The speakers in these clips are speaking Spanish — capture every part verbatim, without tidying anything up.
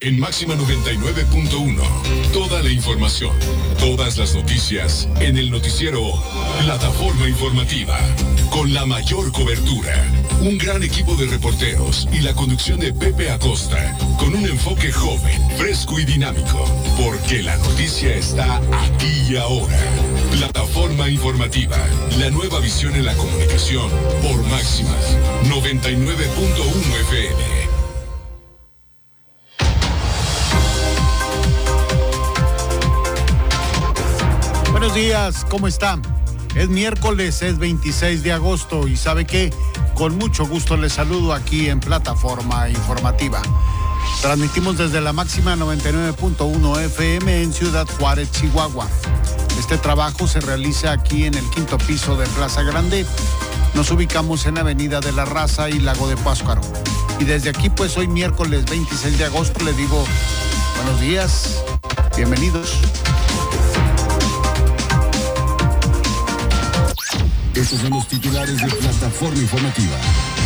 En Máxima noventa y nueve punto uno, toda la información, todas las noticias en el noticiero Plataforma Informativa, con la mayor cobertura, un gran equipo de reporteros y la conducción de Pepe Acosta, con un enfoque joven, fresco y dinámico, porque la noticia está aquí y ahora. Plataforma Informativa, la nueva visión en la comunicación por Máxima noventa y nueve punto uno F M. Buenos días, ¿cómo están? Es miércoles, es veintiséis de agosto y ¿sabe qué? Con mucho gusto les saludo aquí en Plataforma Informativa. Transmitimos desde la Máxima noventa y nueve punto uno F M en Ciudad Juárez, Chihuahua. Este trabajo se realiza aquí en el quinto piso de Plaza Grande. Nos ubicamos en Avenida de la Raza y Lago de Pátzcuaro. Y desde aquí, pues hoy miércoles veintiséis de agosto, le digo buenos días, bienvenidos. Estos son los titulares de Plataforma Informativa.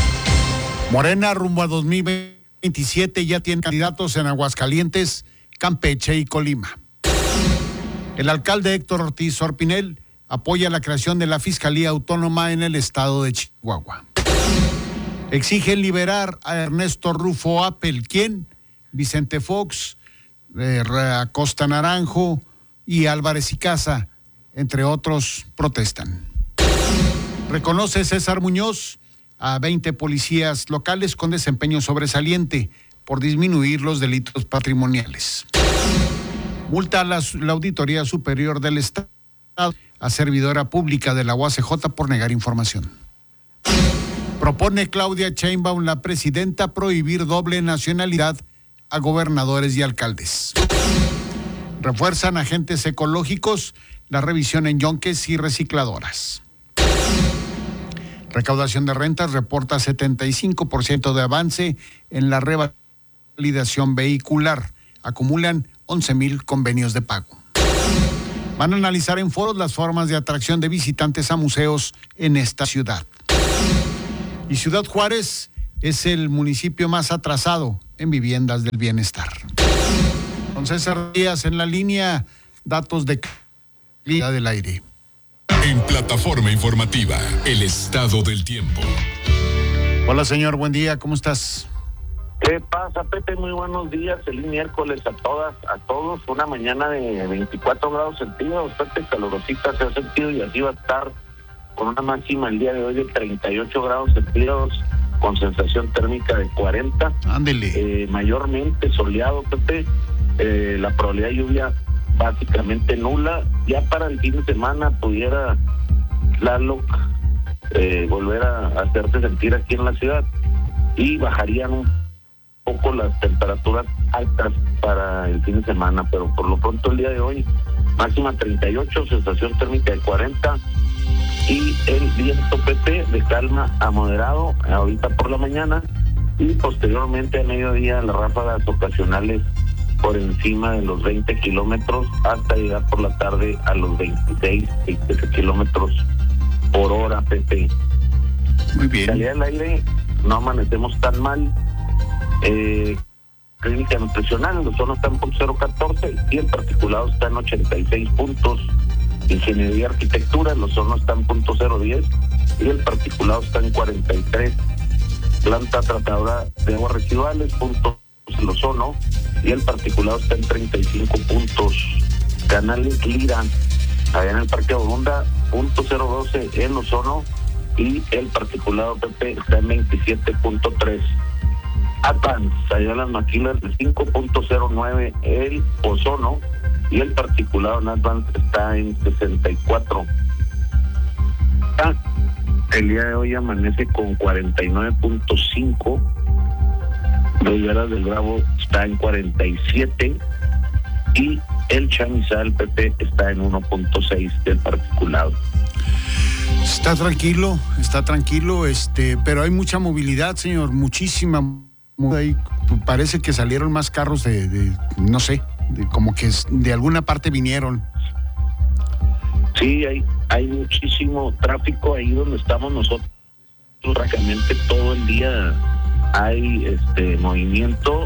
Morena rumbo a dos mil veintisiete ya tiene candidatos en Aguascalientes, Campeche y Colima. El alcalde Héctor Ortiz Orpinel apoya la creación de la Fiscalía Autónoma en el estado de Chihuahua. Exigen liberar a Ernesto Rufo Appel, ¿quién? Vicente Fox, eh, Acosta Naranjo y Álvarez y Casa, entre otros, protestan. Reconoce César Muñoz a veinte policías locales con desempeño sobresaliente por disminuir los delitos patrimoniales. Multa a la, la Auditoría Superior del Estado a servidora pública de la U A C J por negar información. Propone Claudia Sheinbaum, la presidenta, prohibir doble nacionalidad a gobernadores y alcaldes. Refuerzan agentes ecológicos la revisión en yonques y recicladoras. Recaudación de rentas reporta setenta y cinco por ciento de avance en la revalidación vehicular. Acumulan once mil convenios de pago. Van a analizar en foros las formas de atracción de visitantes a museos en esta ciudad. Y Ciudad Juárez es el municipio más atrasado en viviendas del bienestar. Con César Díaz en la línea, datos de calidad del aire. En Plataforma Informativa, el estado del tiempo. Hola, señor, buen día, ¿cómo estás? ¿Qué pasa, Pepe? Muy buenos días, feliz miércoles a todas, a todos. Una mañana de veinticuatro grados centígrados, Pepe, calorosita se ha sentido y así va a estar con una máxima el día de hoy de treinta y ocho grados centígrados, con sensación térmica de cuarenta. Ándele. Eh, mayormente soleado, Pepe, eh, la probabilidad de lluvia básicamente nula. Ya para el fin de semana pudiera Tlaloc eh, volver a, a hacerse sentir aquí en la ciudad y bajarían un poco las temperaturas altas para el fin de semana, pero por lo pronto el día de hoy máxima treinta y ocho, sensación térmica de cuarenta y el viento, Pepe, de calma a moderado ahorita por la mañana y posteriormente a mediodía las ráfagas ocasionales por encima de los veinte kilómetros hasta llegar por la tarde a los veintiséis, veintisiete kilómetros por hora, Pepe. Muy bien. Calidad del aire, no amanecemos tan mal. Eh, clínica nutricional, el ozono está en punto cero catorce y el particulado está en ochenta y seis puntos. Ingeniería y arquitectura, el ozono está en punto cero diez y el particulado está en cuarenta y tres. Planta tratadora de aguas residuales, punto el ozono y el particulado está en treinta y cinco puntos. Canales Lira, allá en el Parque Borunda, punto cero doce el ozono y el particulado, Pepe, está en veintisiete punto tres. Advance, allá en las maquilas, de cinco punto cero nueve el ozono y el particulado en Advance está en sesenta y cuatro. Ah, el día de hoy amanece con cuarenta y nueve punto cinco. Rivera del Bravo está en cuarenta y siete y el Chamizal, Pepe, está en uno punto seis del particulado. Está tranquilo, está tranquilo, este, pero hay mucha movilidad, señor, muchísima. Ahí parece que salieron más carros de, de no sé, de, como que de alguna parte vinieron. Sí, hay, hay muchísimo tráfico ahí donde estamos nosotros. Prácticamente todo el día hay este movimiento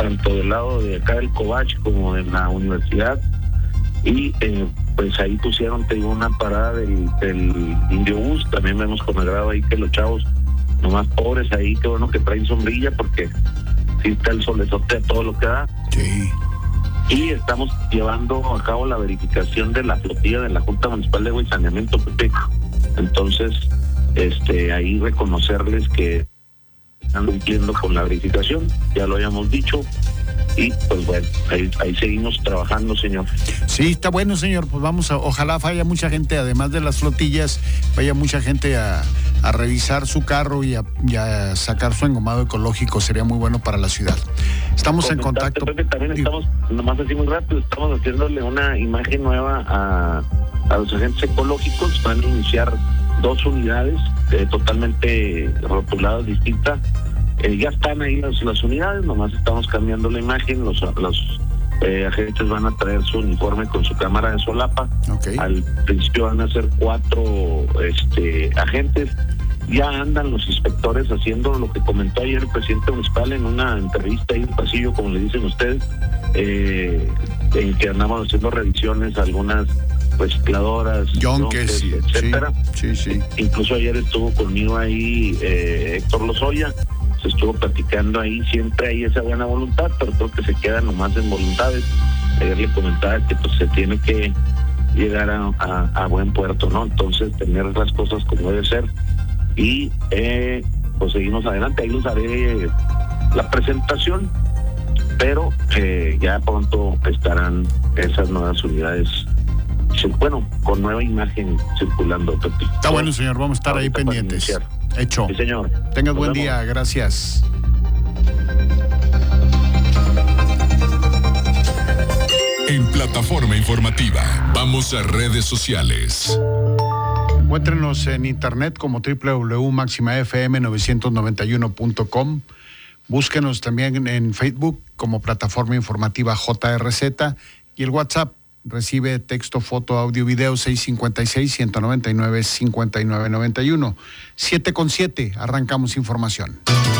tanto del lado de acá del Covach como de la universidad, y eh, pues ahí pusieron, te digo, una parada del, del Indiobús. También vemos con agrado ahí que los chavos nomás pobres ahí, qué bueno que traen sombrilla, porque sí está el solezote a todo lo que da. Sí. Y estamos llevando a cabo la verificación de la flotilla de la Junta Municipal de Agua y Saneamiento, Pepe. Entonces, este, ahí reconocerles que están cumpliendo con la verificación, ya lo habíamos dicho, y pues bueno, ahí, ahí seguimos trabajando, señor. Sí, está bueno, señor, pues vamos a, ojalá vaya mucha gente, además de las flotillas, vaya mucha gente a, a revisar su carro y a, y a sacar su engomado ecológico, sería muy bueno para la ciudad. Estamos en contacto. Pepe, también estamos, nomás así muy rápido, estamos haciéndole una imagen nueva a, a los agentes ecológicos. Van a iniciar dos unidades eh, totalmente rotuladas, distintas. Eh, ya están ahí las, las unidades, nomás estamos cambiando la imagen. Los, los eh, agentes van a traer su uniforme con su cámara de solapa. Okay. Al principio van a ser cuatro este, agentes. Ya andan los inspectores haciendo lo que comentó ayer el presidente municipal en una entrevista ahí en el pasillo, como le dicen ustedes, eh, en que andamos haciendo revisiones a algunas recicladoras, yonques, sí, etcétera. Sí, sí, sí. Incluso ayer estuvo conmigo ahí eh, Héctor Lozoya, se estuvo platicando ahí, siempre hay esa buena voluntad, pero creo que se queda nomás en voluntades. Ayer le comentaba que pues se tiene que llegar a, a, a buen puerto, ¿no? Entonces tener las cosas como debe ser. Y eh, pues seguimos adelante. Ahí les haré la presentación, pero eh, ya pronto estarán esas nuevas unidades, bueno, con nueva imagen circulando. Está bueno, señor, vamos a estar ahí pendientes. Hecho. Sí, señor. Tengas buen día, gracias. En Plataforma Informativa, vamos a redes sociales. Encuéntrenos en internet como doble u doble u doble u punto máxima f m novecientos noventa y uno punto com. Búsquenos también en Facebook como Plataforma Informativa J R Z, y el WhatsApp recibe texto, foto, audio, video seis cinco seis, uno nueve nueve, cinco nueve nueve uno. siete con siete, arrancamos información.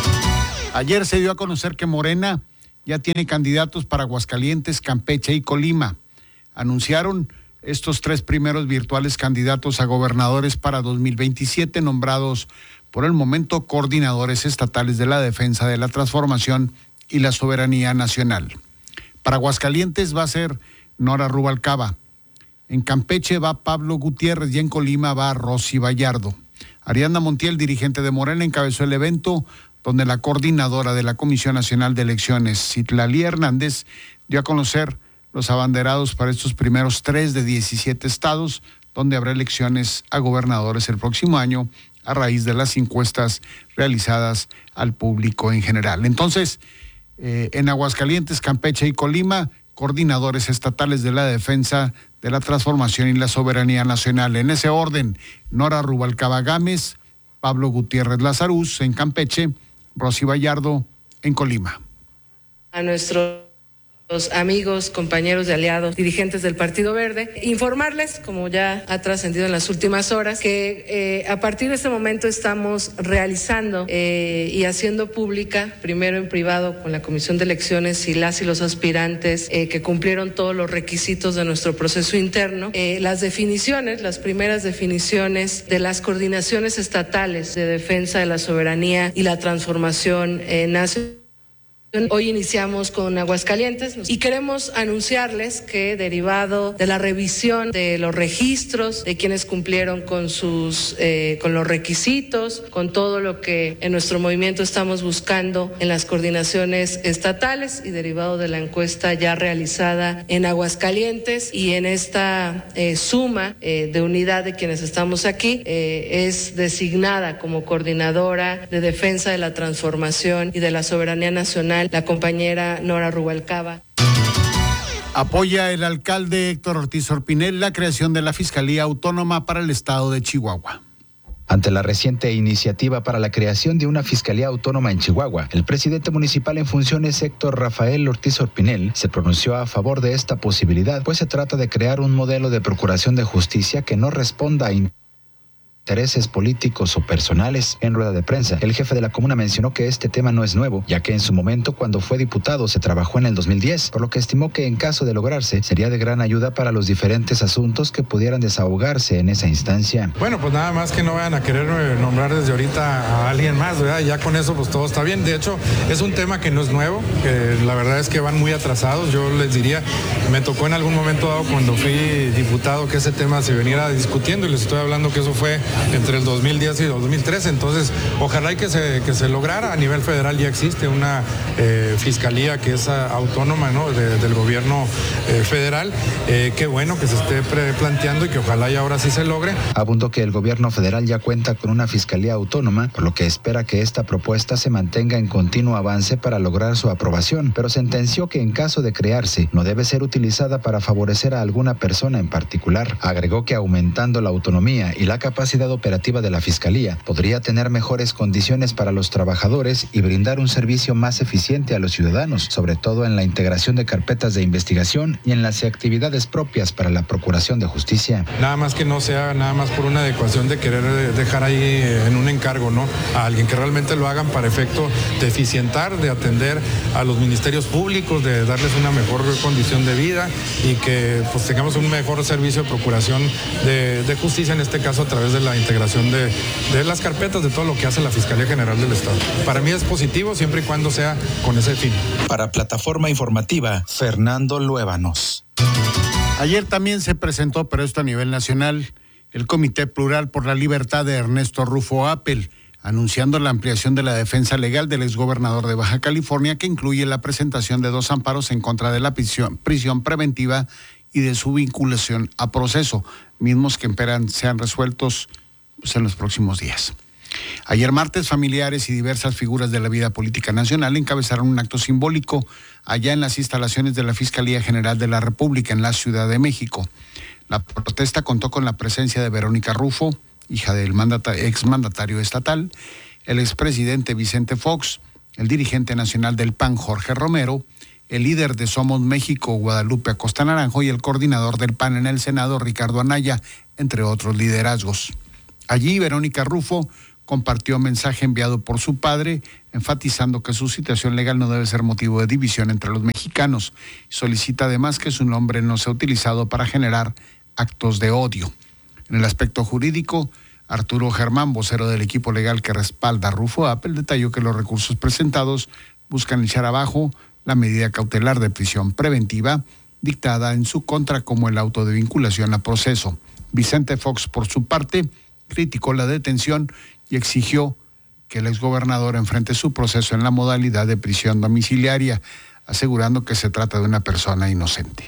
Ayer se dio a conocer que Morena ya tiene candidatos para Aguascalientes, Campeche y Colima. Anunciaron estos tres primeros virtuales candidatos a gobernadores para dos mil veintisiete, nombrados por el momento coordinadores estatales de la defensa de la transformación y la soberanía nacional. Para Aguascalientes va a ser Nora Rubalcaba, en Campeche va Pablo Gutiérrez y en Colima va Rosy Vallardo. Ariadna Montiel, dirigente de Morena, encabezó el evento donde la coordinadora de la Comisión Nacional de Elecciones, Citlali Hernández, dio a conocer los abanderados para estos primeros tres de diecisiete estados, donde habrá elecciones a gobernadores el próximo año a raíz de las encuestas realizadas al público en general. Entonces, eh, en Aguascalientes, Campeche y Colima, coordinadores estatales de la defensa de la transformación y la soberanía nacional. En ese orden, Nora Rubalcaba Gámez, Pablo Gutiérrez Lazaruz en Campeche, Rosy Vallardo en Colima. A nuestros amigos, compañeros de aliados, dirigentes del Partido Verde, informarles, como ya ha trascendido en las últimas horas, que eh, a partir de este momento estamos realizando eh, y haciendo pública, primero en privado con la Comisión de Elecciones y las y los aspirantes eh, que cumplieron todos los requisitos de nuestro proceso interno, eh, las definiciones, las primeras definiciones de las coordinaciones estatales de defensa de la soberanía y la transformación eh, nacional. Hoy iniciamos con Aguascalientes y queremos anunciarles que, derivado de la revisión de los registros de quienes cumplieron con sus eh, con los requisitos, con todo lo que en nuestro movimiento estamos buscando en las coordinaciones estatales, y derivado de la encuesta ya realizada en Aguascalientes y en esta eh, suma eh, de unidad de quienes estamos aquí, eh, es designada como coordinadora de defensa de la transformación y de la soberanía nacional la compañera Nora Rubalcaba. Apoya el alcalde Héctor Ortiz Orpinel la creación de la Fiscalía Autónoma para el Estado de Chihuahua. Ante la reciente iniciativa para la creación de una Fiscalía Autónoma en Chihuahua, el presidente municipal en funciones, Héctor Rafael Ortiz Orpinel, se pronunció a favor de esta posibilidad, pues se trata de crear un modelo de procuración de justicia que no responda a intereses intereses políticos o personales. En rueda de prensa, el jefe de la comuna mencionó que este tema no es nuevo, ya que en su momento, cuando fue diputado, se trabajó en el dos mil diez, por lo que estimó que en caso de lograrse, sería de gran ayuda para los diferentes asuntos que pudieran desahogarse en esa instancia. Bueno, pues nada más que no vayan a querer nombrar desde ahorita a alguien más, ¿verdad? Ya con eso pues todo está bien. De hecho, es un tema que no es nuevo, que la verdad es que van muy atrasados. Yo les diría, me tocó en algún momento dado cuando fui diputado que ese tema se veniera discutiendo, y les estoy hablando que eso fue entre el dos mil diez y el dos mil trece. Entonces, ojalá y que se, que se lograra. A nivel federal ya existe una eh, fiscalía que es autónoma, ¿no? de, del gobierno eh, federal. Eh, qué bueno que se esté planteando y que ojalá y ahora sí se logre. Abundó que el gobierno federal ya cuenta con una fiscalía autónoma, por lo que espera que esta propuesta se mantenga en continuo avance para lograr su aprobación, pero sentenció que en caso de crearse, no debe ser utilizada para favorecer a alguna persona en particular. Agregó que aumentando la autonomía y la capacidad operativa de la fiscalía, podría tener mejores condiciones para los trabajadores y brindar un servicio más eficiente a los ciudadanos, sobre todo en la integración de carpetas de investigación y en las actividades propias para la Procuración de Justicia. Nada más que no sea nada más por una adecuación de querer dejar ahí en un encargo, ¿no? A alguien que realmente lo hagan para efecto de eficientar, de atender a los ministerios públicos, de darles una mejor condición de vida y que pues tengamos un mejor servicio de procuración de, de justicia, en este caso a través de la integración de, de las carpetas, de todo lo que hace la Fiscalía General del Estado. Para mí es positivo siempre y cuando sea con ese fin. Para Plataforma Informativa, Fernando Luébanos. Ayer también se presentó, pero esto a nivel nacional, el Comité Plural por la Libertad de Ernesto Rufo Appel, anunciando la ampliación de la defensa legal del exgobernador de Baja California, que incluye la presentación de dos amparos en contra de la prisión, prisión preventiva y de su vinculación a proceso, mismos que esperan sean resueltos pues, en los próximos días. Ayer martes, familiares y diversas figuras de la vida política nacional encabezaron un acto simbólico allá en las instalaciones de la Fiscalía General de la República en la Ciudad de México. La protesta contó con la presencia de Verónica Rufo, hija del mandata- exmandatario estatal, el expresidente Vicente Fox, el dirigente nacional del P A N, Jorge Romero, el líder de Somos México, Guadalupe Acosta Naranjo, y el coordinador del P A N en el Senado, Ricardo Anaya, entre otros liderazgos. Allí, Verónica Rufo compartió mensaje enviado por su padre, enfatizando que su situación legal no debe ser motivo de división entre los mexicanos. Solicita además que su nombre no sea utilizado para generar actos de odio. En el aspecto jurídico, Arturo Germán, vocero del equipo legal que respalda a Rufo Appel, detalló que los recursos presentados buscan echar abajo la medida cautelar de prisión preventiva dictada en su contra como el auto de vinculación a proceso. Vicente Fox, por su parte, criticó la detención y exigió que el exgobernador enfrente su proceso en la modalidad de prisión domiciliaria, asegurando que se trata de una persona inocente.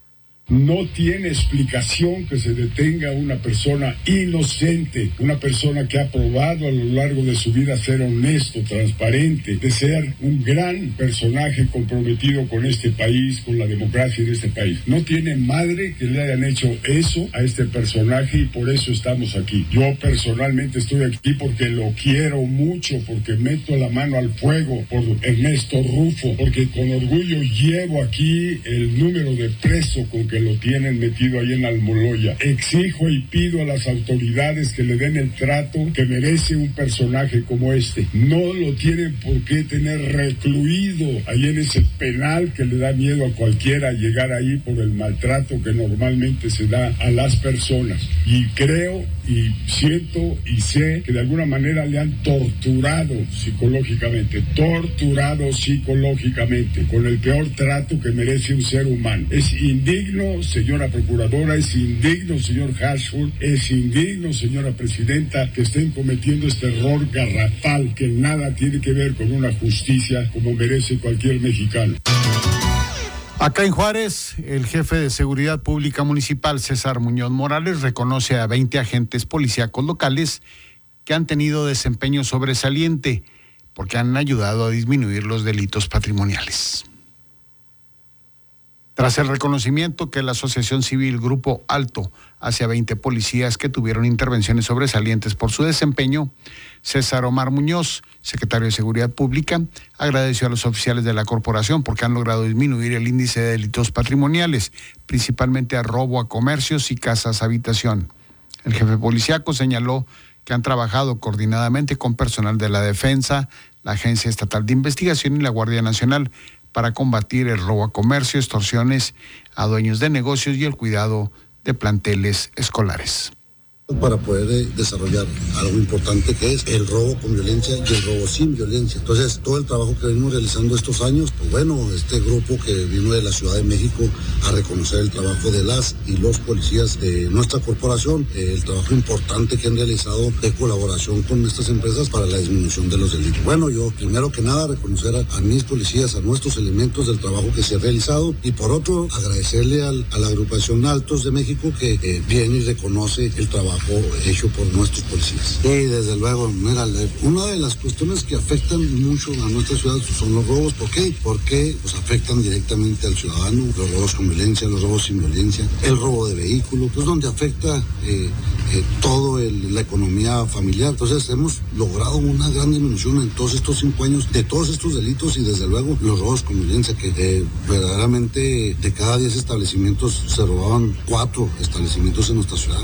No tiene explicación que se detenga a una persona inocente, una persona que ha probado a lo largo de su vida ser honesto, transparente, de ser un gran personaje comprometido con este país, con la democracia de este país. No tiene madre que le hayan hecho eso a este personaje y por eso estamos aquí. Yo personalmente estoy aquí porque lo quiero mucho, porque meto la mano al fuego por Ernesto Rufo, porque con orgullo llevo aquí el número de preso con que lo tienen metido ahí en Almoloya. Exijo y pido a las autoridades que le den el trato que merece un personaje como este. No lo tienen por qué tener recluido ahí en ese penal que le da miedo a cualquiera llegar ahí por el maltrato que normalmente se da a las personas. Y creo y siento y sé que de alguna manera le han torturado psicológicamente, torturado psicológicamente, con el peor trato que merece un ser humano. Es indigno, señora procuradora, es indigno, señor Hashford, es indigno, señora presidenta, que estén cometiendo este error garrafal que nada tiene que ver con una justicia como merece cualquier mexicano. Acá en Juárez, el jefe de Seguridad Pública Municipal, César Muñoz Morales, reconoce a veinte agentes policíacos locales que han tenido desempeño sobresaliente porque han ayudado a disminuir los delitos patrimoniales. Tras el reconocimiento que la Asociación Civil Grupo Alto hace a veinte policías que tuvieron intervenciones sobresalientes por su desempeño, César Omar Muñoz, secretario de Seguridad Pública, agradeció a los oficiales de la corporación porque han logrado disminuir el índice de delitos patrimoniales, principalmente a robo a comercios y casas habitación. El jefe policíaco señaló que han trabajado coordinadamente con personal de la Defensa, la Agencia Estatal de Investigación y la Guardia Nacional para combatir el robo a comercio, extorsiones a dueños de negocios y el cuidado de planteles escolares. Para poder eh, desarrollar algo importante que es el robo con violencia y el robo sin violencia. Entonces, todo el trabajo que venimos realizando estos años, pues bueno, este grupo que vino de la Ciudad de México a reconocer el trabajo de las y los policías de nuestra corporación, eh, el trabajo importante que han realizado de colaboración con estas empresas para la disminución de los delitos. Bueno, yo primero que nada reconocer a, a mis policías, a nuestros elementos del trabajo que se ha realizado y por otro agradecerle al, a la agrupación Altos de México que eh, viene y reconoce el trabajo hecho por nuestros policías. Y desde luego, mira, una de las cuestiones que afectan mucho a nuestra ciudad son los robos. ¿Por qué? Porque pues, afectan directamente al ciudadano, los robos con violencia, los robos sin violencia, el robo de vehículos, pues donde afecta eh, eh, todo el, la economía familiar. Entonces hemos logrado una gran disminución en todos estos cinco años de todos estos delitos y desde luego los robos con violencia, que eh, verdaderamente de cada diez establecimientos se robaban cuatro establecimientos en nuestra ciudad.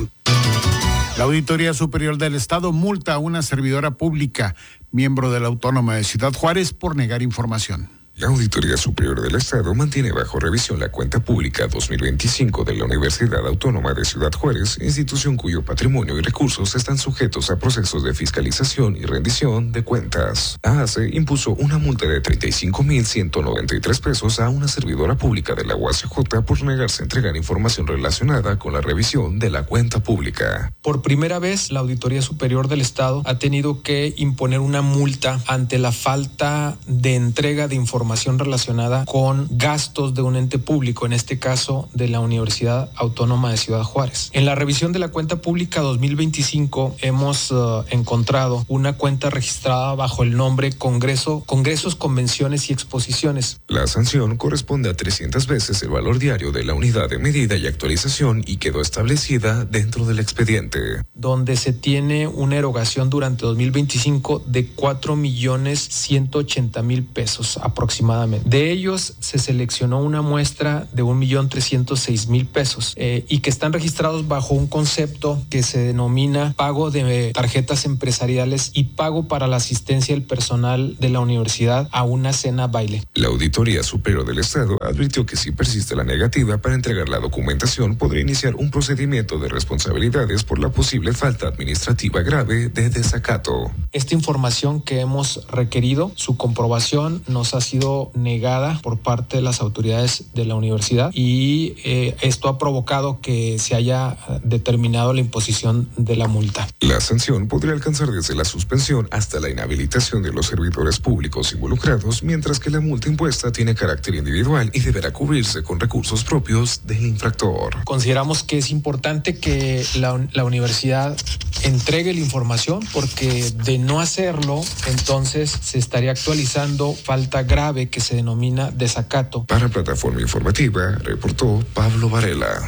La Auditoría Superior del Estado multa a una servidora pública, miembro de la Autónoma de Ciudad Juárez, por negar información. La Auditoría Superior del Estado mantiene bajo revisión la cuenta pública dos mil veinticinco de la Universidad Autónoma de Ciudad Juárez, institución cuyo patrimonio y recursos están sujetos a procesos de fiscalización y rendición de cuentas. A A C E impuso una multa de treinta y cinco mil ciento noventa y tres pesos a una servidora pública de la U A C J por negarse a entregar información relacionada con la revisión de la cuenta pública. Por primera vez, la Auditoría Superior del Estado ha tenido que imponer una multa ante la falta de entrega de información información relacionada con gastos de un ente público, en este caso de la Universidad Autónoma de Ciudad Juárez. En la revisión de la cuenta pública dos mil veinticinco hemos uh, encontrado una cuenta registrada bajo el nombre Congreso, Congresos, Convenciones y Exposiciones. La sanción corresponde a trescientas veces el valor diario de la unidad de medida y actualización y quedó establecida dentro del expediente, donde se tiene una erogación durante dos mil veinticinco de cuatro millones ciento ochenta mil pesos aproximadamente. De ellos se seleccionó una muestra de un millón trescientos seis mil pesos eh, y que están registrados bajo un concepto que se denomina pago de tarjetas empresariales y pago para la asistencia del personal de la universidad a una cena baile. La Auditoría Superior del Estado advirtió que si persiste la negativa para entregar la documentación, podría iniciar un procedimiento de responsabilidades por la posible falta administrativa grave de desacato. Esta información que hemos requerido, su comprobación nos ha sido negada por parte de las autoridades de la universidad y eh, esto ha provocado que se haya determinado la imposición de la multa. La sanción podría alcanzar desde la suspensión hasta la inhabilitación de los servidores públicos involucrados, mientras que la multa impuesta tiene carácter individual y deberá cubrirse con recursos propios del infractor. Consideramos que es importante que la, la universidad entregue la información porque de no hacerlo, entonces se estaría actualizando falta grave que se denomina desacato. Para Plataforma Informativa, reportó Pablo Varela.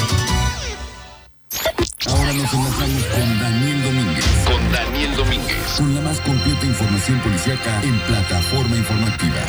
Ahora nos enlazamos con Daniel Domínguez. Con Daniel Domínguez. Con la más completa información policíaca en Plataforma Informativa.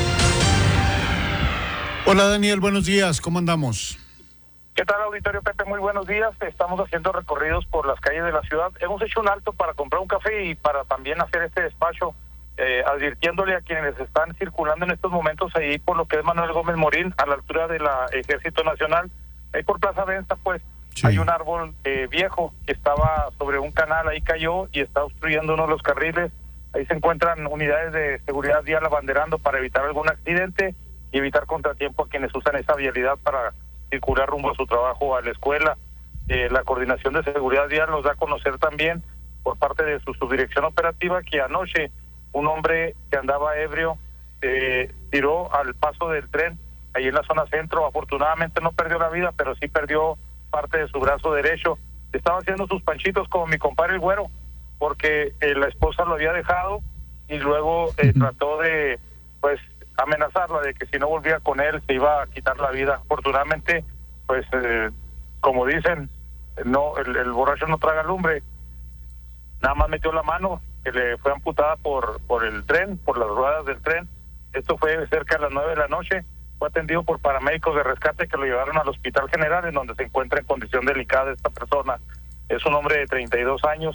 Hola Daniel, buenos días, ¿cómo andamos? ¿Qué tal, auditorio Pepe? Muy buenos días. Estamos haciendo recorridos por las calles de la ciudad. Hemos hecho un alto para comprar un café y para también hacer este despacho, eh, advirtiéndole a quienes están circulando en estos momentos ahí por lo que es Manuel Gómez Morín, a la altura del Ejército Nacional. Ahí por Plaza Venza, pues, sí. Hay un árbol eh, viejo que estaba sobre un canal, ahí cayó y está obstruyendo uno de los carriles. Ahí se encuentran unidades de seguridad vial abanderando para evitar algún accidente y evitar contratiempo a quienes usan esa vialidad para circular rumbo a su trabajo o a la escuela. Eh, la Coordinación de Seguridad Vial nos da a conocer también por parte de su subdirección operativa que anoche un hombre que andaba ebrio eh, tiró al paso del tren ahí en la zona centro. Afortunadamente no perdió la vida, pero sí perdió parte de su brazo derecho. Estaba haciendo sus panchitos como mi compadre el Güero, porque eh, la esposa lo había dejado y luego eh, uh-huh. trató de pues amenazarla de que si no volvía con él se iba a quitar la vida. Afortunadamente, pues eh, como dicen, no el, el borracho no traga lumbre, nada más metió la mano, que le fue amputada por por el tren, por las ruedas del tren. Esto fue cerca de las nueve de la noche. Fue atendido por paramédicos de rescate que lo llevaron al Hospital General, en donde se encuentra en condición delicada esta persona. Es un hombre de treinta y dos años.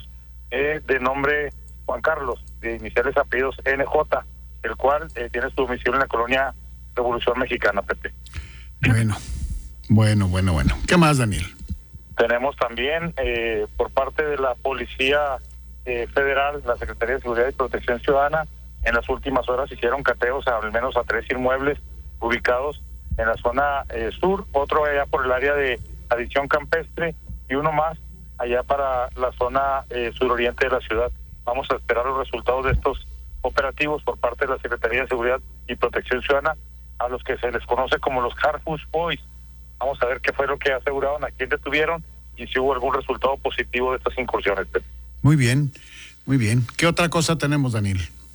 eh, de nombre Juan Carlos, de iniciales apellidos N J, el cual eh, tiene su domicilio en la colonia Revolución Mexicana, Pepe. Bueno, bueno, bueno, bueno. ¿Qué más, Daniel? Tenemos también eh, por parte de la Policía eh, Federal, la Secretaría de Seguridad y Protección Ciudadana, en las últimas horas hicieron cateos a, al menos a tres inmuebles ubicados en la zona eh, sur, otro allá por el área de Adición Campestre y uno más allá para la zona eh, suroriente de la ciudad. Vamos a esperar los resultados de estos operativos por parte de la Secretaría de Seguridad y Protección Ciudadana, a los que se les conoce como los Harfush Boys. Vamos a ver qué fue lo que aseguraron, a quién detuvieron y si hubo algún resultado positivo de estas incursiones. Muy bien, muy bien. ¿Qué otra cosa tenemos, Daniel?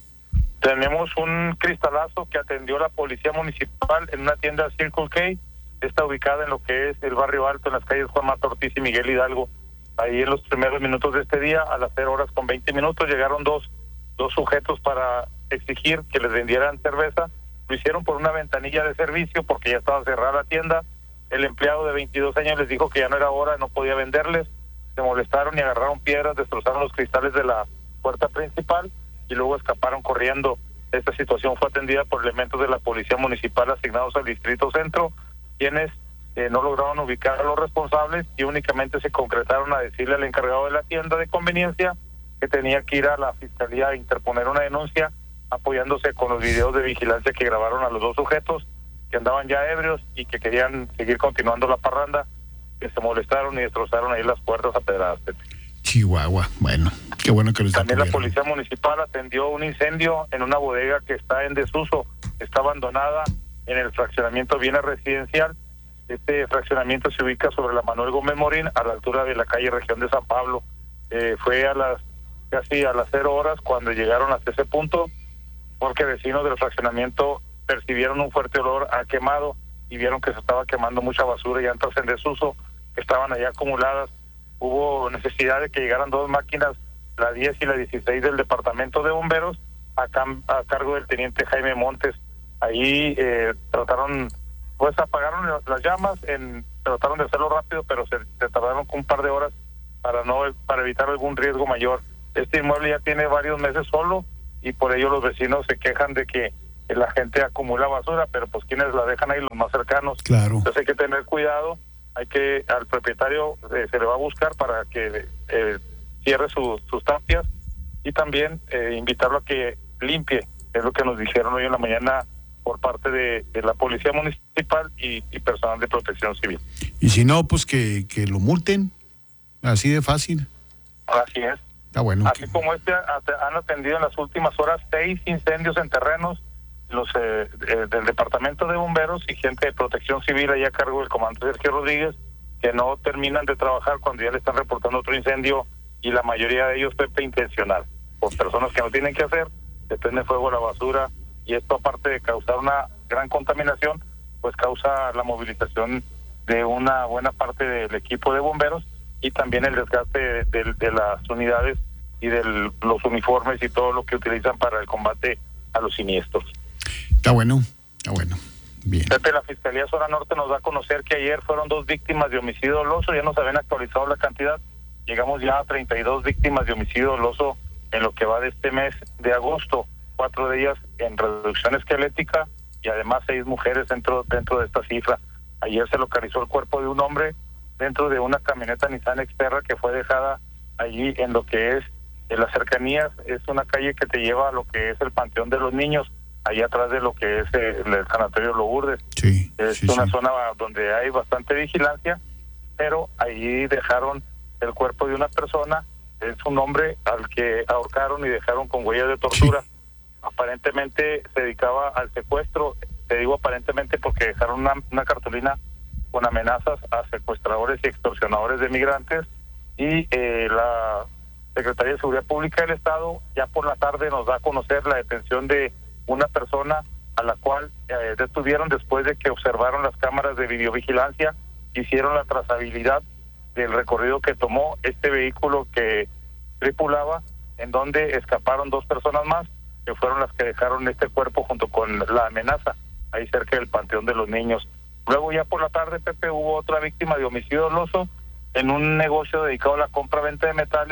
Tenemos un cristalazo que atendió la Policía Municipal en una tienda Circle K. Está ubicada en lo que es el Barrio Alto, en las calles Juan Mata Ortiz y Miguel Hidalgo. Ahí en los primeros minutos de este día, a las cero horas con veinte minutos, llegaron dos, dos sujetos para exigir que les vendieran cerveza. Lo hicieron por una ventanilla de servicio porque ya estaba cerrada la tienda. El empleado de veintidós años les dijo que ya no era hora, no podía venderles. Se molestaron y agarraron piedras, destrozaron los cristales de la puerta principal y luego escaparon corriendo. Esta situación fue atendida por elementos de la Policía Municipal asignados al Distrito Centro, quienes eh, no lograron ubicar a los responsables y únicamente se concretaron a decirle al encargado de la tienda de conveniencia que tenía que ir a la Fiscalía a interponer una denuncia, apoyándose con los videos de vigilancia que grabaron a los dos sujetos que andaban ya ebrios y que querían seguir continuando la parranda, que se molestaron y destrozaron ahí las puertas a pedradas. Chihuahua, bueno, qué bueno que lo está. También la Policía Municipal atendió un incendio en una bodega que está en desuso, está abandonada en el fraccionamiento Viena Residencial. Este fraccionamiento se ubica sobre la Manuel Gómez Morín, a la altura de la calle Región de San Pablo. Eh, fue a las casi a las cero horas cuando llegaron hasta ese punto, porque vecinos del fraccionamiento percibieron un fuerte olor a quemado y vieron que se estaba quemando mucha basura y llantas en desuso que estaban allá acumuladas. Hubo necesidad de que llegaran dos máquinas, la diez y la dieciséis del Departamento de Bomberos, a, cam a cargo del teniente Jaime Montes. Ahí eh, trataron, pues apagaron las llamas, en, trataron de hacerlo rápido, pero se, se tardaron un par de horas para no para evitar algún riesgo mayor. Este inmueble ya tiene varios meses solo y por ello los vecinos se quejan de que la gente acumula basura, pero pues quienes la dejan ahí, los más cercanos. Claro. Entonces hay que tener cuidado, hay que al propietario eh, se le va a buscar para que eh, cierre su, sus tapias y también eh, invitarlo a que limpie, es lo que nos dijeron hoy en la mañana por parte de, de la Policía Municipal y, y personal de Protección Civil. Y si no, pues que, que lo multen, así de fácil. Así es. Está bueno. Así que... como este han atendido en las últimas horas seis incendios en terrenos, los eh, eh, del Departamento de Bomberos y gente de Protección Civil ahí a cargo del comandante Sergio Rodríguez, que no terminan de trabajar cuando ya le están reportando otro incendio, y la mayoría de ellos Pepe intencional, por personas que no tienen que hacer, le prende fuego a la basura, y esto aparte de causar una gran contaminación, pues causa la movilización de una buena parte del equipo de bomberos y también el desgaste de, de, de las unidades y de los uniformes y todo lo que utilizan para el combate a los siniestros. Está bueno, está bueno. Bien. Pepe, la Fiscalía Zona Norte nos da a conocer que ayer fueron dos víctimas de homicidio doloso, ya nos habían actualizado la cantidad, llegamos ya a treinta y dos víctimas de homicidio doloso en lo que va de este mes de agosto, cuatro de ellas en reducción esquelética y además seis mujeres dentro, dentro de esta cifra. Ayer se localizó el cuerpo de un hombre dentro de una camioneta Nissan Xterra que fue dejada allí en lo que es en las cercanías, es una calle que te lleva a lo que es el Panteón de los Niños, ahí atrás de lo que es el, el Sanatorio Lourdes. Sí, es sí, una sí. zona donde hay bastante vigilancia, pero ahí dejaron el cuerpo de una persona, es un hombre al que ahorcaron y dejaron con huellas de tortura. Sí. Aparentemente se dedicaba al secuestro, te digo aparentemente porque dejaron una, una cartulina con amenazas a secuestradores y extorsionadores de migrantes, y eh, la Secretaría de Seguridad Pública del Estado ya por la tarde nos da a conocer la detención de una persona a la cual eh, detuvieron después de que observaron las cámaras de videovigilancia, hicieron la trazabilidad del recorrido que tomó este vehículo que tripulaba, en donde escaparon dos personas más, que fueron las que dejaron este cuerpo junto con la amenaza, ahí cerca del Panteón de los Niños. Luego ya por la tarde, Pepe, hubo otra víctima de homicidio doloso en un negocio dedicado a la compra-venta de metales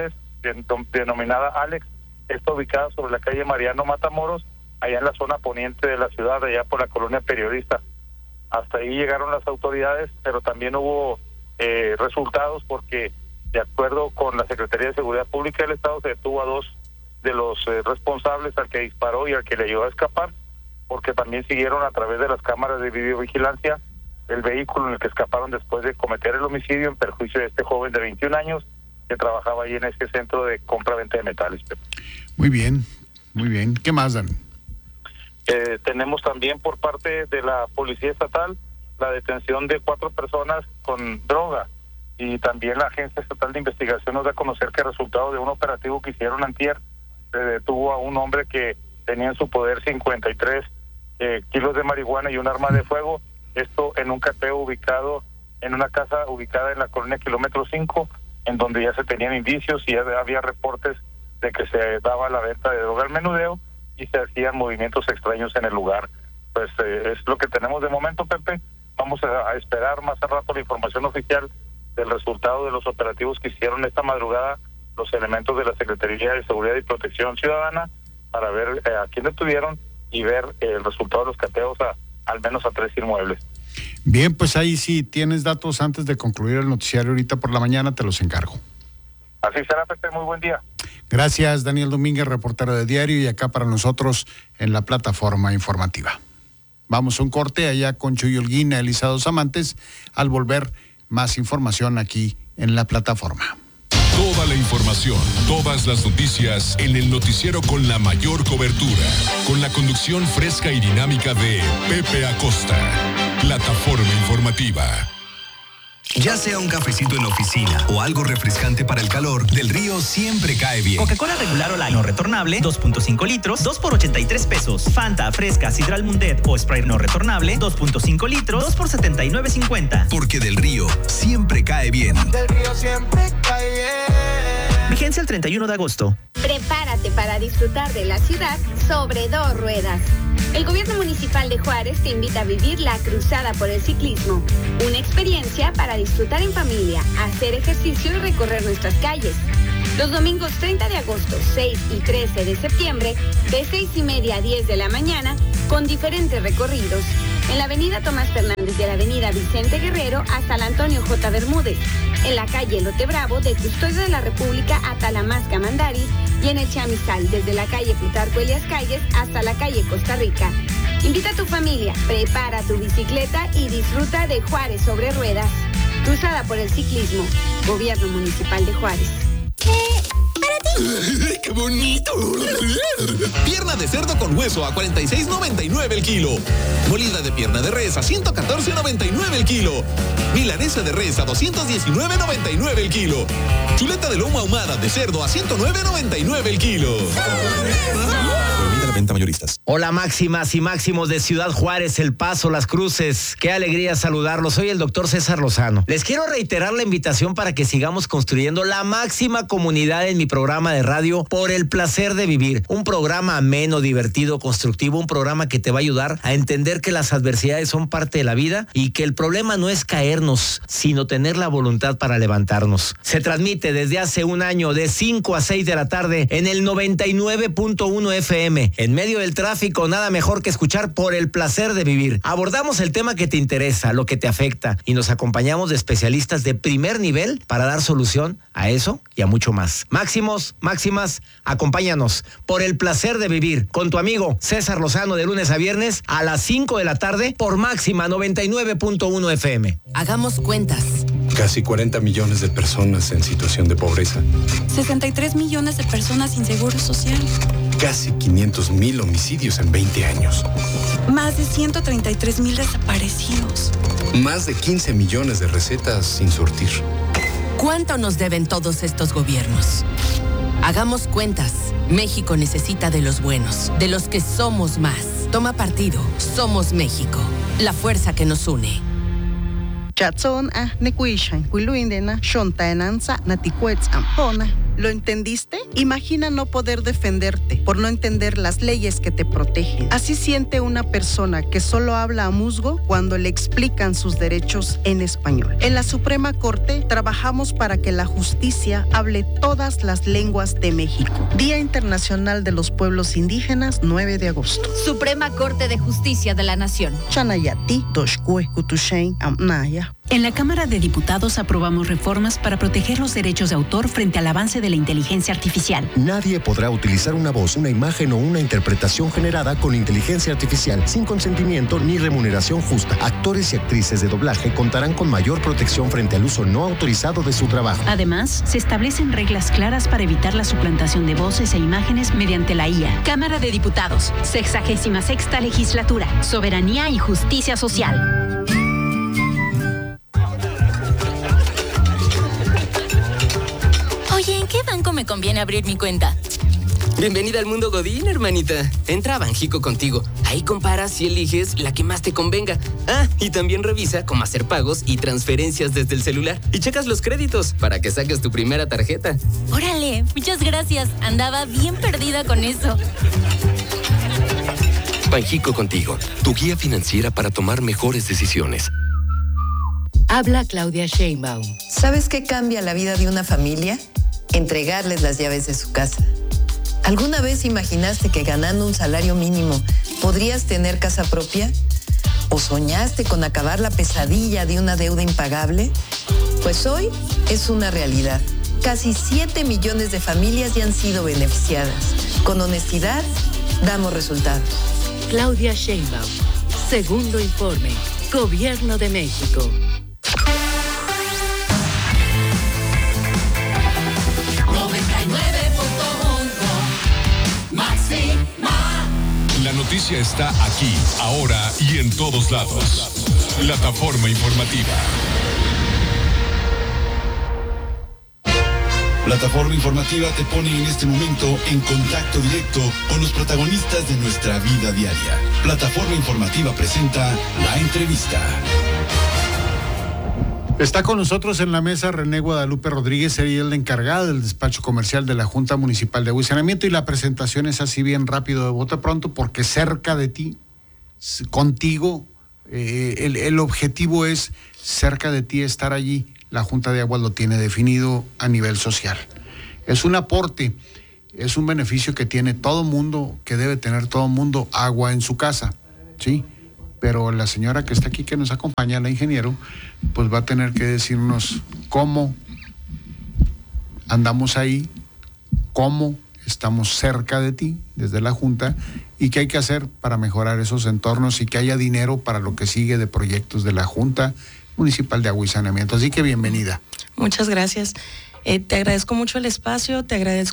denominada Alex, está ubicada sobre la calle Mariano Matamoros, allá en la zona poniente de la ciudad, allá por la colonia Periodista. Hasta ahí llegaron las autoridades, pero también hubo eh, resultados porque, de acuerdo con la Secretaría de Seguridad Pública del Estado, se detuvo a dos de los eh, responsables, al que disparó y al que le ayudó a escapar, porque también siguieron a través de las cámaras de videovigilancia el vehículo en el que escaparon después de cometer el homicidio en perjuicio de este joven de veintiún años que trabajaba ahí en ese centro de compra-venta de metales. Muy bien, muy bien. ¿Qué más, Dan? Eh, tenemos también por parte de la Policía Estatal la detención de cuatro personas con droga, y también la Agencia Estatal de Investigación nos da a conocer que resultado de un operativo que hicieron antier, se detuvo a un hombre que tenía en su poder cincuenta y tres eh, kilos de marihuana y un arma de fuego, esto en un cateo ubicado en una casa ubicada en la colonia Kilómetro cinco, en donde ya se tenían indicios y ya había reportes de que se daba la venta de droga al menudeo y se hacían movimientos extraños en el lugar. Pues eh, es lo que tenemos de momento, Pepe. Vamos a, a esperar más al rato la información oficial del resultado de los operativos que hicieron esta madrugada los elementos de la Secretaría de Seguridad y Protección Ciudadana para ver eh, a quién detuvieron y ver eh, el resultado de los cateos a al menos a tres inmuebles. Bien, pues ahí sí tienes datos antes de concluir el noticiario ahorita por la mañana, te los encargo. Así será, Pepe, muy buen día. Gracias, Daniel Domínguez, reportero de Diario, y acá para nosotros en la plataforma informativa. Vamos a un corte allá con Chuy Holguín, Elisa Dos Amantes. Al volver, más información aquí en la plataforma. Toda la información, todas las noticias en el noticiero con la mayor cobertura, con la conducción fresca y dinámica de Pepe Acosta. Plataforma informativa. Ya sea un cafecito en la oficina o algo refrescante para el calor, Del Río siempre cae bien. Coca-Cola regular o light no retornable, dos punto cinco litros, dos por ochenta y tres pesos. Fanta, fresca, Sidral Mundet o Sprite no retornable, dos punto cinco litros, dos por setenta y nueve cincuenta. Porque Del Río siempre cae bien. Del Río siempre cae bien. Vigencia el treinta y uno de agosto. Prepárate para disfrutar de la ciudad sobre dos ruedas. El Gobierno Municipal de Juárez te invita a vivir la Cruzada por el Ciclismo, una experiencia para disfrutar en familia, hacer ejercicio y recorrer nuestras calles. Los domingos treinta de agosto, seis y trece de septiembre, de seis y media a diez de la mañana, con diferentes recorridos. En la avenida Tomás Fernández de la avenida Vicente Guerrero hasta la Antonio J. Bermúdez, en la calle Lote Bravo de Custodio de la República hasta la Masca Mandari y en el Chamizal desde la calle Plutarco Elias Calles hasta la calle Costa Rica. Invita a tu familia, prepara tu bicicleta y disfruta de Juárez sobre ruedas. Cruzada por el Ciclismo, Gobierno Municipal de Juárez. ¡Qué bonito! Pierna de cerdo con hueso a cuarenta y seis noventa y nueve el kilo. Molida de pierna de res a ciento catorce noventa y nueve el kilo. Milanesa de res a doscientos diecinueve noventa y nueve el kilo. Chuleta de lomo ahumada de cerdo a ciento nueve noventa y nueve el kilo. Prohibida la venta mayoristas. Hola máximas y máximos de Ciudad Juárez, El Paso, Las Cruces. Qué alegría saludarlos. Soy el doctor César Lozano. Les quiero reiterar la invitación para que sigamos construyendo la máxima comunidad en mi programa de radio Por el Placer de Vivir. Un programa ameno, divertido, constructivo, un programa que te va a ayudar a entender que las adversidades son parte de la vida y que el problema no es caernos, sino tener la voluntad para levantarnos. Se transmite desde hace un año de cinco a seis de la tarde en el noventa y nueve punto uno F M. En medio del tráfico, nada mejor que escuchar Por el Placer de Vivir. Abordamos el tema que te interesa, lo que te afecta, y nos acompañamos de especialistas de primer nivel para dar solución a eso y a mucho más. Máximos, máximas, acompáñanos Por el Placer de Vivir con tu amigo César Lozano de lunes a viernes a las cinco de la tarde por Máxima noventa y nueve punto uno F M. Hagamos cuentas. Casi cuarenta millones de personas en situación de pobreza. sesenta y tres millones de personas sin seguro social. Casi quinientos mil homicidios en veinte años. Más de ciento treinta y tres mil desaparecidos. Más de quince millones de recetas sin surtir. ¿Cuánto nos deben todos estos gobiernos? Hagamos cuentas. México necesita de los buenos, de los que somos más. Toma partido. Somos México. La fuerza que nos une. Chatson a nekuishan, kuiluindena, shontaenanza, naticuetz ampona. ¿Lo entendiste? Imagina no poder defenderte por no entender las leyes que te protegen. Así siente una persona que solo habla a musgo cuando le explican sus derechos en español. En la Suprema Corte trabajamos para que la justicia hable todas las lenguas de México. Día Internacional de los Pueblos Indígenas, nueve de agosto. Suprema Corte de Justicia de la Nación. Chanayati, Doshkue, Kutushain, Amnaya. En la Cámara de Diputados aprobamos reformas para proteger los derechos de autor frente al avance de la inteligencia artificial. Nadie podrá utilizar una voz, una imagen o una interpretación generada con inteligencia artificial sin consentimiento ni remuneración justa. Actores y actrices de doblaje contarán con mayor protección frente al uso no autorizado de su trabajo. Además, se establecen reglas claras para evitar la suplantación de voces e imágenes mediante la I A. Cámara de Diputados, sexagésima sexta legislatura, soberanía y justicia social. Oye, ¿en qué banco me conviene abrir mi cuenta? Bienvenida al mundo Godín, hermanita. Entra a Banjico Contigo. Ahí comparas y eliges la que más te convenga. Ah, y también revisa cómo hacer pagos y transferencias desde el celular. Y checas los créditos para que saques tu primera tarjeta. Órale, muchas gracias. Andaba bien perdida con eso. Banjico Contigo, tu guía financiera para tomar mejores decisiones. Habla Claudia Sheinbaum. ¿Sabes qué cambia la vida de una familia? Entregarles las llaves de su casa. ¿Alguna vez imaginaste que ganando un salario mínimo podrías tener casa propia? ¿O soñaste con acabar la pesadilla de una deuda impagable? Pues hoy es una realidad. Casi siete millones de familias ya han sido beneficiadas. Con honestidad, damos resultados. Claudia Sheinbaum. Segundo informe. Gobierno de México. La noticia está aquí, ahora y en todos lados. Plataforma informativa. Plataforma informativa te pone en este momento en contacto directo con los protagonistas de nuestra vida diaria. Plataforma informativa presenta La Entrevista. Está con nosotros en la mesa René Guadalupe Rodríguez, ella es la encargada del despacho comercial de la Junta Municipal de Agua y Saneamiento, y la presentación es así bien rápido de bote pronto porque cerca de ti, contigo, eh, el, el objetivo es cerca de ti estar allí. La Junta de Aguas lo tiene definido a nivel social. Es un aporte, es un beneficio que tiene todo mundo, que debe tener todo mundo, agua en su casa, ¿sí? Pero la señora que está aquí, que nos acompaña, la ingeniero, pues va a tener que decirnos cómo andamos ahí, cómo estamos cerca de ti, desde la Junta, y qué hay que hacer para mejorar esos entornos y que haya dinero para lo que sigue de proyectos de la Junta Municipal de Agua y Saneamiento. Así que bienvenida. Muchas gracias. Eh, te agradezco mucho el espacio, te agradezco